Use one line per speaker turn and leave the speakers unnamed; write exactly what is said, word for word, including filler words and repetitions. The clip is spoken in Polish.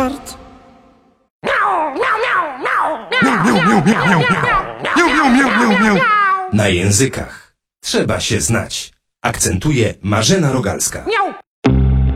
żart.
Na językach trzeba się znać. Akcentuje Marzena Rogalska.